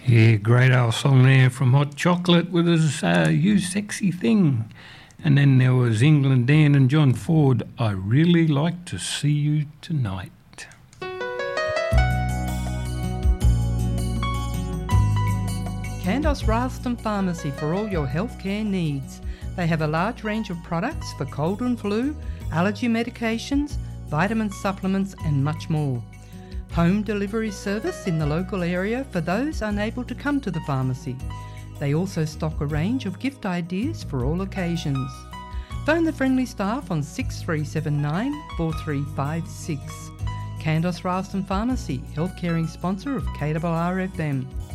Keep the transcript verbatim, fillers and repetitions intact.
Yeah, great old song there from Hot Chocolate with his uh, You Sexy Thing. And then there was England Dan and John Ford, I Really Like to See You Tonight. Candos Ralston Pharmacy for all your healthcare needs. They have a large range of products for cold and flu, allergy medications, vitamin supplements and much more. Home delivery service in the local area for those unable to come to the pharmacy. They also stock a range of gift ideas for all occasions. Phone the friendly staff on six three seven nine, four three five six. Candos Ralston Pharmacy, health caring sponsor of K R R F M.